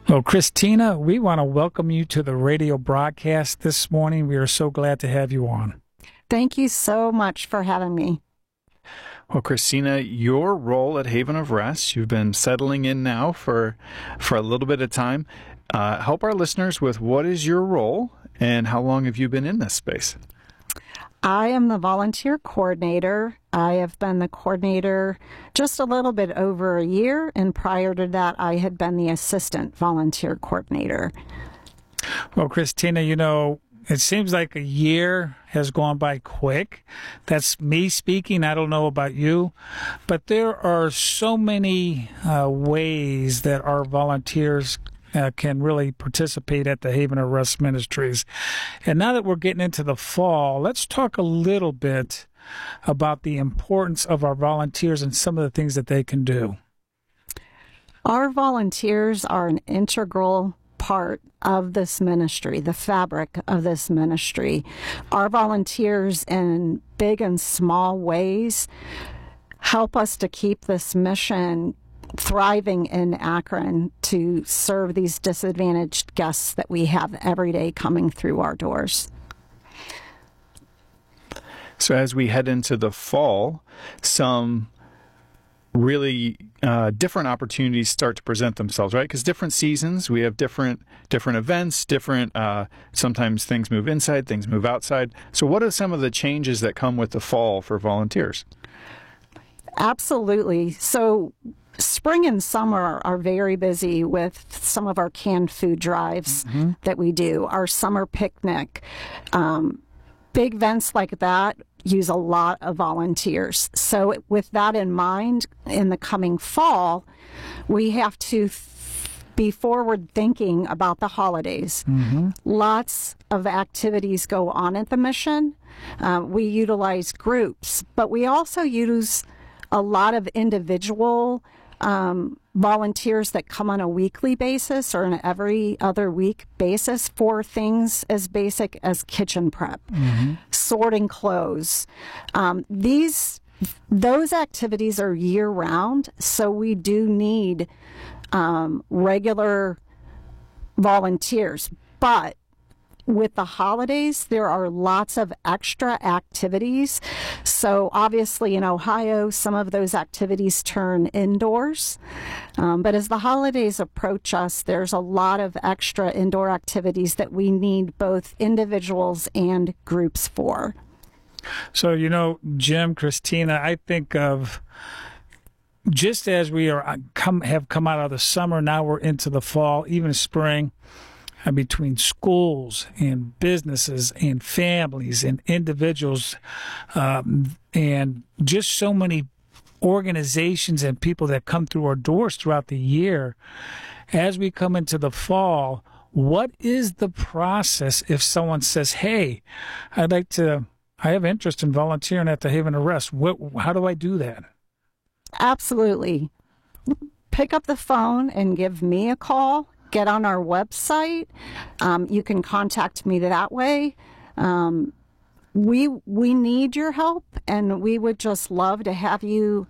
Well, Christina, we want to welcome you to the radio broadcast this morning. We are so glad to have you on. Thank you so much for having me. Well, Christina, your role at Haven of Rest, you've been settling in now for a little bit of time. Help our listeners with what is your role and how long have you been in this space? I am the volunteer coordinator. I have been the coordinator just a little bit over a year, and prior to that, I had been the assistant volunteer coordinator. Well, Christina, it seems like a year has gone by quick. That's me speaking. I don't know about you, but there are so many ways that our volunteers can really participate at the Haven of Rest Ministries. And now that we're getting into the fall, let's talk a little bit about the importance of our volunteers and some of the things that they can do. Our volunteers are an integral part of this ministry, the fabric of this ministry. Our volunteers, in big and small ways, help us to keep this mission thriving in Akron to serve these disadvantaged guests that we have every day coming through our doors. So as we head into the fall, some really different opportunities start to present themselves, right? Because different seasons, we have different events, sometimes things move inside, things move outside. So what are some of the changes that come with the fall for volunteers? Absolutely. So spring and summer are very busy with some of our canned food drives that we do, our summer picnic. Big events like that use a lot of volunteers. So with that in mind, in the coming fall, we have to be forward thinking about the holidays. Lots of activities go on at the mission. We utilize groups, but we also use a lot of individual volunteers that come on a weekly basis or an every other week basis for things as basic as kitchen prep, sorting clothes. Those activities are year round, so we do need regular volunteers. But with the holidays, there are lots of extra activities. So obviously in Ohio, some of those activities turn indoors. But as the holidays approach us, there's a lot of extra indoor activities that we need both individuals and groups for. So, Jim, Christina, I think of just as we have come out of the summer, now we're into the fall, even spring. Between schools and businesses and families and individuals and just so many organizations and people that come through our doors throughout the year. As we come into the fall, what is the process if someone says, hey, I have interest in volunteering at the Haven of Rest. How do I do that? Absolutely. Pick up the phone and give me a call. Get on our website. You can contact me that way. We need your help, and we would just love to have you